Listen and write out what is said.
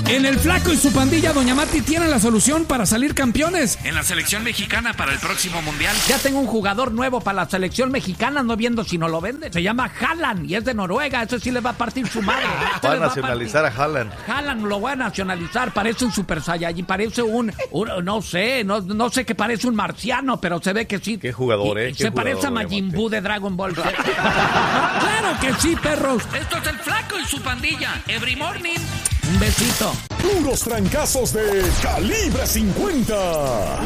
En el Flaco y su pandilla, Doña Mati tiene la solución para salir campeones. En la selección mexicana para el próximo mundial. Ya tengo un jugador nuevo para la selección mexicana, no viendo si no lo venden. Se llama Haaland y es de Noruega, ese sí le va a partir su madre. Va a nacionalizar a Haaland. Haaland lo voy a nacionalizar, parece un Super Saiyajin, parece un no sé que parece un marciano, pero se ve que sí. Qué jugador, Se parece a Majin Buu de Dragon Ball. Claro que sí, perros. Esto es el Flaco y su pandilla. Every morning. Un besito. Puros trancazos de Calibre 50.